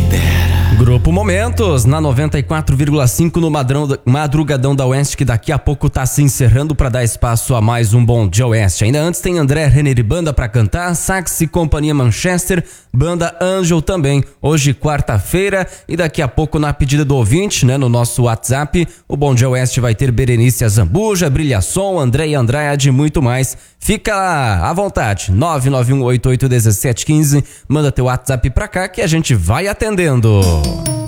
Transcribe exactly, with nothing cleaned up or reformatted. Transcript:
dera. Grupo Momentos, na noventa e quatro vírgula cinco no madrão, Madrugadão da Oeste, que daqui a pouco tá se encerrando para dar espaço a mais um Bom Dia Oeste. Ainda antes tem André Renner e Banda para cantar, Sax e Companhia Manchester, Banda Angel também, hoje quarta-feira, e daqui a pouco na pedida do ouvinte, né, no nosso WhatsApp, o Bom Dia Oeste vai ter Berenice Azambuja, Brilhação, André e Andrade e muito mais. Fica à vontade, nove nove um oito oito um sete um cinco, manda teu WhatsApp pra cá que a gente vai atendendo.